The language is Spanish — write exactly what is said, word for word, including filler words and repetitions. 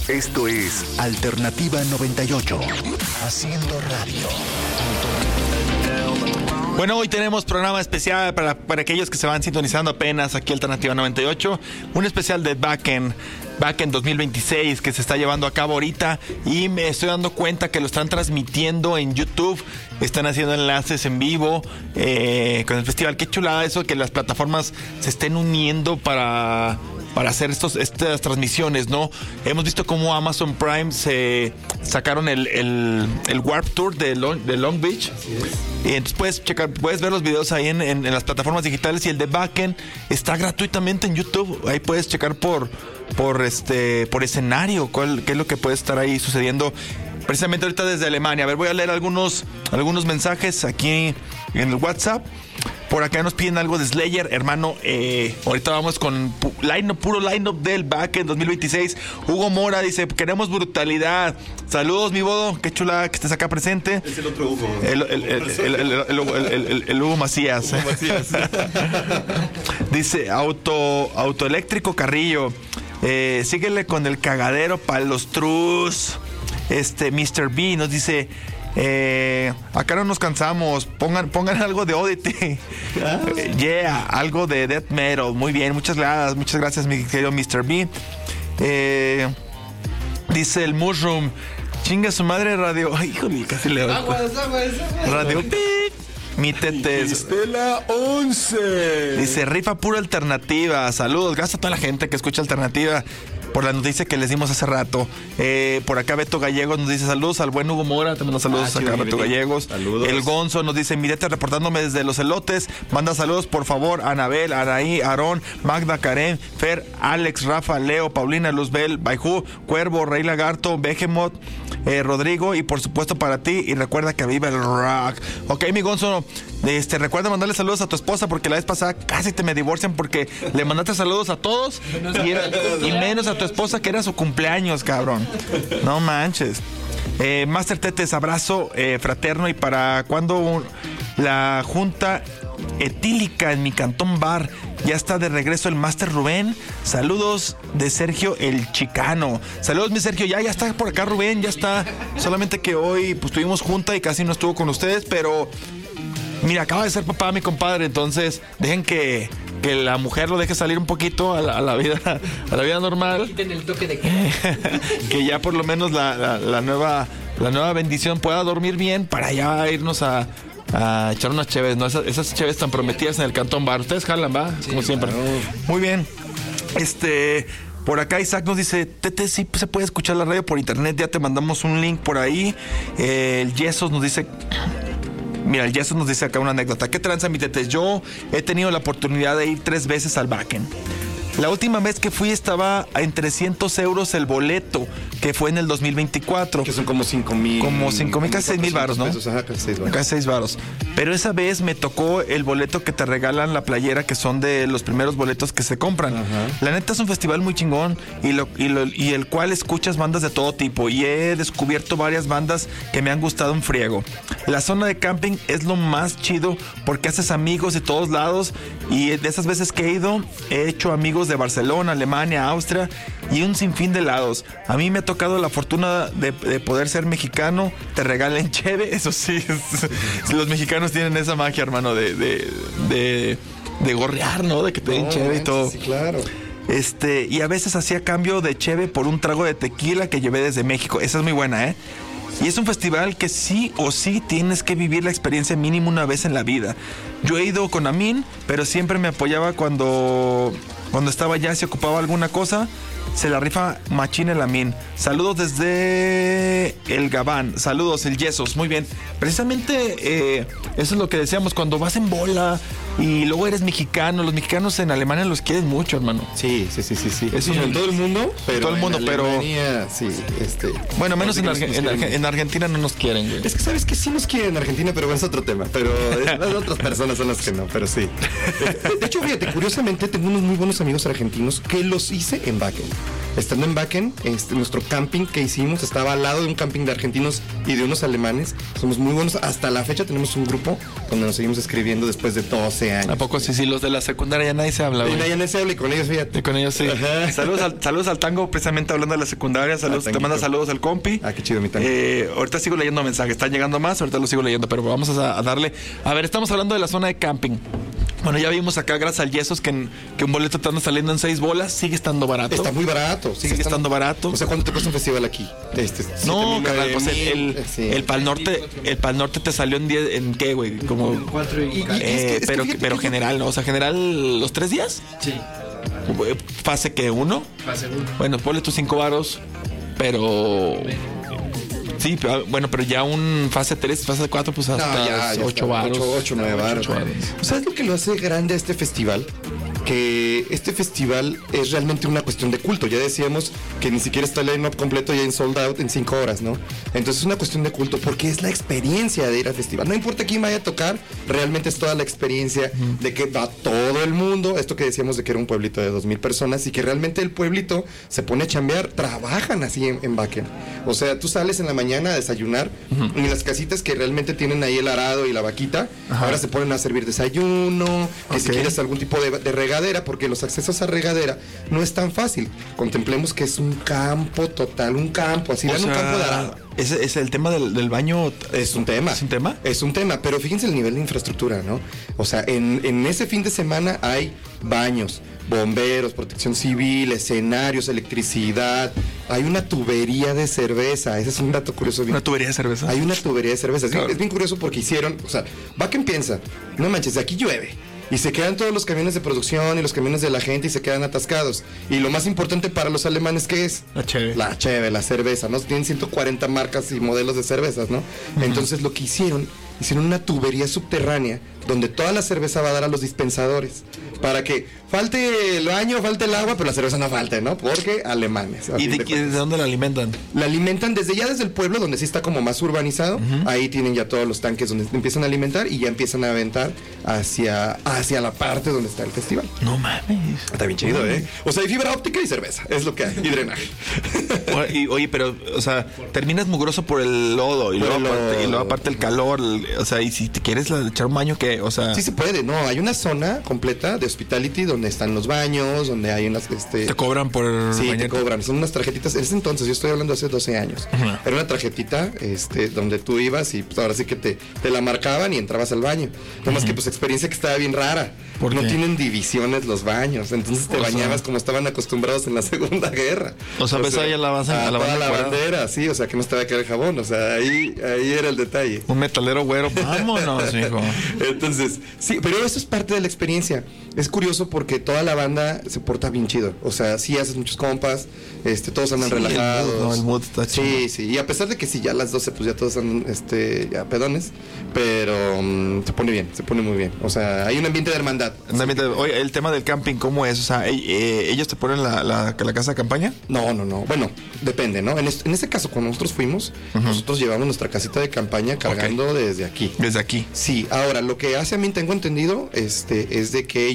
Esto es Alternativa noventa y ocho. Haciendo radio. Bueno, hoy tenemos programa especial para, para aquellos que se van sintonizando apenas aquí Alternativa noventa y ocho. Un especial de Backend, Backend dos mil veintiséis que se está llevando a cabo ahorita. Y me estoy dando cuenta que lo están transmitiendo en YouTube. Están haciendo enlaces en vivo eh, con el festival. Qué chulada eso, que las plataformas se estén uniendo para... para hacer estos, estas transmisiones, ¿no? Hemos visto cómo Amazon Prime se sacaron el, el, el Warped Tour de Long, de Long Beach. Y entonces puedes checar, puedes ver los videos ahí en, en, en las plataformas digitales, y el de Backend está gratuitamente en YouTube. Ahí puedes checar por, por este, por escenario cuál, qué es lo que puede estar ahí sucediendo. Precisamente ahorita desde Alemania. A ver, voy a leer algunos, algunos mensajes aquí en el WhatsApp. Por acá nos piden algo de Slayer, hermano. Eh, ahorita vamos con pu- line up, puro line-up del Backend dos mil veintiséis. Hugo Mora dice, queremos brutalidad. Saludos, mi bodo. Qué chula que estés acá presente. Es el otro Hugo. El, el, el, el, el, el, el, el, el, el Hugo Macías. Hugo Macías. Dice, auto, autoeléctrico Carrillo. Eh, síguele con el cagadero para los trus. Este, mister B nos dice... Eh, acá no nos cansamos. Pongan, pongan algo de Oddity. Ah, sí. Yeah, algo de death metal. Muy bien, muchas gracias, muchas gracias, mi querido mister B. Eh, dice el Mushroom. Chinga su madre radio. Ay, híjole, casi le doy. Aguas, aguas, aguas. Radio Pip. Mi tetes. Estela once. Dice, rifa pura alternativa. Saludos, gracias a toda la gente que escucha Alternativa. Por la noticia que les dimos hace rato. Eh, por acá Beto Gallegos nos dice saludos al buen Hugo Mora. Te mando saludos ah, acá Beto Gallegos. Saludos. El Gonzo nos dice, mirete reportándome desde Los Elotes. Manda saludos por favor a Anabel, Araí, Aarón, Magda, Karen, Fer, Alex, Rafa, Leo, Paulina, Luzbel, Baijú, Cuervo, Rey Lagarto, Behemoth, eh, Rodrigo, y por supuesto para ti. Y recuerda que viva el rock. Ok, mi Gonzo, este, recuerda mandarle saludos a tu esposa, porque la vez pasada casi te me divorcian porque le mandaste saludos a todos y, era, y menos a tu esposa, que era su cumpleaños, cabrón. No manches. Eh, Master Tetes, abrazo eh, fraterno. Y para cuando un, la junta etílica en mi Cantón Bar, ya está de regreso el Master Rubén. Saludos de Sergio el Chicano. Saludos, mi Sergio. Ya, ya está por acá Rubén, ya está. Solamente que hoy pues tuvimos junta y casi no estuvo con ustedes, pero mira, acaba de ser papá mi compadre, entonces dejen que, que la mujer lo deje salir un poquito a la, a la vida a la vida normal. Quiten el toque de queda. Que ya por lo menos la, la, la nueva la nueva bendición pueda dormir bien para ya irnos a, a echar unas cheves, ¿no? Esas, esas cheves tan prometidas en el Cantón Bar. Ustedes jalan, ¿va? Sí, como siempre. claro. Muy bien. Este... Por acá Isaac nos dice, Tete, sí se puede escuchar la radio por internet, ya te mandamos un link por ahí. Eh, el Yesos nos dice... Mira, el Yesos nos dice acá una anécdota. ¿Qué tranza, mi Tete? Yo he tenido la oportunidad de ir tres veces al Backend. La última vez que fui estaba en trescientos euros el boleto, que fue en el dos mil veinticuatro. Que son como cinco mil. Como cinco mil, casi seis mil varos, ¿no? Pesos, ajá, casi seis varos. Casi seis varos. Pero esa vez me tocó el boleto que te regalan la playera, que son de los primeros boletos que se compran. Ajá. La neta es un festival muy chingón y, lo, y, lo, y el cual escuchas bandas de todo tipo. Y he descubierto varias bandas que me han gustado un friego. La zona de camping es lo más chido porque haces amigos de todos lados. Y de esas veces que he ido, he hecho amigos de Barcelona, Alemania, Austria y un sinfín de lados. A mí me ha tocado la fortuna de, de poder ser mexicano. Te regalen cheve, eso sí. Es, los mexicanos tienen esa magia, hermano, de, de, de, de gorrear, ¿no? De que te den no, cheve y todo. Sí, claro. Este, y a veces hacía cambio de cheve por un trago de tequila que llevé desde México. Esa es muy buena, ¿eh? Y es un festival que sí o sí tienes que vivir la experiencia mínimo una vez en la vida. Yo he ido con Amin, pero siempre me apoyaba cuando, cuando estaba allá, se ocupaba alguna cosa. Se la rifa machín el Amin. Saludos desde el Gabán. Saludos, el Yesos. Muy bien. Precisamente eh, eso es lo que decíamos. Cuando vas en bola y luego eres mexicano, los mexicanos en Alemania los quieren mucho, hermano. Sí, sí, sí, sí, sí. Eso sí, es en todo el mundo, pero todo el mundo, en pero Alemania, sí, este. Bueno, menos en, nos, Arge- nos en, Arge- en Argentina no nos quieren, güey. Es que sabes que sí nos quieren en Argentina, pero es otro tema. Pero las otras personas son las que no, pero sí. De, de hecho, fíjate, curiosamente tengo unos muy buenos amigos argentinos que los hice en Backend. estando en Wacken, este, nuestro camping que hicimos estaba al lado de un camping de argentinos y de unos alemanes. Somos muy buenos. Hasta la fecha tenemos un grupo donde nos seguimos escribiendo después de doce años. ¿A poco sí, sí? Los de la secundaria ya nadie se habla, güey. Y ya nadie se habla y con ellos, fíjate. Y con ellos sí. Ajá. Saludos al, saludos al Tango, precisamente hablando de la secundaria. Saludos, Ah, te manda saludos al compi. Ah, qué chido, mi Tango. Eh, ahorita sigo leyendo mensajes, están llegando más, ahorita los sigo leyendo, pero vamos a, a darle. A ver, estamos hablando de la zona de camping. Bueno, ya vimos acá, gracias al Yesos, que, en, que un boleto está saliendo en seis bolas, sigue estando barato. Está muy barato. Sigue, sigue estando, estando barato. O sea, ¿cuánto te cuesta un festival aquí? Este, no, carnal, pues el, el, sí. el Pal Norte, el Pal Norte te salió en diez, ¿en qué, güey? Como cuatro y, y, eh, es que, es pero, que pero general, ¿no? O sea, general, ¿los tres días? Sí. ¿Fase que uno? Fase uno. Bueno, ponle tus cinco varos, pero... Sí, pero, bueno, pero ya un fase tres, fase cuatro, pues hasta no, ya, ya ocho varos. ocho, nueve varos. ¿Sabes lo que lo hace grande a este festival? Que este festival es realmente una cuestión de culto. Ya decíamos que ni siquiera está el line-up completo ya en sold out en cinco horas, ¿no? Entonces es una cuestión de culto porque es la experiencia de ir al festival. No importa quién vaya a tocar, realmente es toda la experiencia uh-huh. de que va todo el mundo. Esto que decíamos de que era un pueblito de dos mil personas y que realmente el pueblito se pone a chambear. Trabajan así en, en Wacken. O sea, tú sales en la mañana a desayunar uh-huh. y las casitas que realmente tienen ahí el arado y la vaquita, uh-huh. ahora se ponen a servir desayuno, que okay. si quieres algún tipo de, de regalo, porque los accesos a regadera no es tan fácil. Contemplemos que es un campo total, un campo, así dan un campo de arado. Es, es el tema del, del baño. Es un tema. ¿Es un tema? Es un tema, pero fíjense el nivel de infraestructura, ¿no? O sea, en, en ese fin de semana hay baños, bomberos, protección civil, escenarios, electricidad. Hay una tubería de cerveza. Ese es un dato curioso. ¿Una tubería de cerveza? Hay una tubería de cerveza. Es, claro. bien, es bien curioso porque hicieron, o sea, Wacken piensa, no manches, de aquí llueve. Y se quedan todos los camiones de producción y los camiones de la gente y se quedan atascados. Y lo más importante para los alemanes, ¿qué es? La cheve. La cheve, la cerveza, ¿no? Tienen ciento cuarenta marcas y modelos de cervezas, ¿no? Uh-huh. Entonces lo que hicieron, hicieron una tubería subterránea donde toda la cerveza va a dar a los dispensadores. Para que falte el baño, falte el agua, pero la cerveza no falte, ¿no? Porque alemanes. ¿Y de, de, de dónde la alimentan? La alimentan desde ya desde el pueblo, donde sí está como más urbanizado. Uh-huh. Ahí tienen ya todos los tanques donde empiezan a alimentar y ya empiezan a aventar hacia, hacia la parte donde está el festival. No mames. Está bien chido, ¿eh? O sea, hay fibra óptica y cerveza, es lo que hay, y drenaje. y, oye, pero, o sea, terminas mugroso por el lodo y, luego, lodo. Aparte, y luego aparte el calor, el, o sea, y si te quieres echar un baño, ¿qué? O sea... Sí se puede, no, hay una zona completa de hospitality donde están los baños, donde hay unas... Este... ¿Te cobran por Sí, bañarte? te cobran, son unas tarjetitas, en ese entonces, yo estoy hablando hace doce años, uh-huh. era una tarjetita este, donde tú ibas y pues ahora sí que te, te la marcaban y entrabas al baño. Nada más uh-huh. que pues experiencia que estaba bien rara. ¿Por no qué? tienen divisiones los baños, entonces te o bañabas sea... como estaban acostumbrados en la Segunda Guerra. O sea, ves ahí a la base, a, a la, toda la bandera, sí, o sea, que no estaba que el jabón, o sea, ahí, ahí era el detalle. Un metalero güero, vámonos, hijo. Entonces, sí, pero eso es parte de la experiencia. Es curioso porque toda la banda se porta bien chido. O sea, sí haces muchos compas, este, todos andan sí, relajados. El mood, no, el mood está chido. Sí, sí. Y a pesar de que sí, ya a las doce, pues ya todos andan este, ya pedones. Pero um, se pone bien, se pone muy bien. O sea, hay un ambiente de hermandad. Un ambiente de, oye, el tema del camping, ¿cómo es? O sea, eh, ¿ellos te ponen la, la, la casa de campaña? No, no, no. Bueno, depende, ¿no? En, este, en ese caso, cuando nosotros fuimos, uh-huh. nosotros llevamos nuestra casita de campaña cargando okay. desde aquí. Desde aquí. Sí. Ahora, lo que hace a mí, tengo entendido, este, es de que